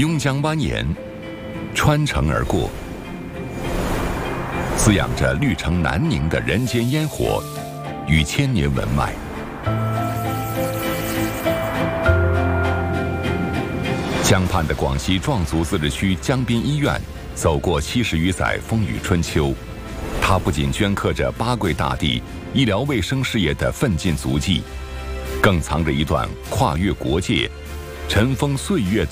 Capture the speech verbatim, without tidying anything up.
邕江蜿蜒，穿城而过，滋养着绿城南宁的人间烟火与千年文脉。江畔的广西壮族自治区江滨医院，走过七十余载风雨春秋，它不仅镌刻着八桂大帝医疗卫生事业的奋进足迹，更藏着一段跨越国界、尘封岁月的